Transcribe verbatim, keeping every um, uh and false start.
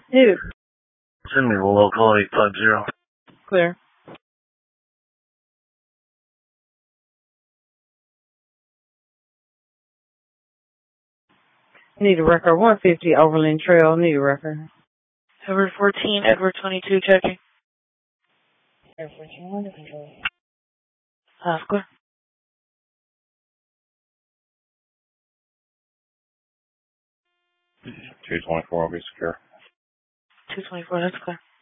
Who? Send me the local eight five zero. Clear. Need a record. one fifty Overland Trail. Need a record. Edward fourteen, Edward twenty-two, checking. Edward fourteen, one control. Uh, clear. two twenty-four will be secure. two twenty-four, that's clear.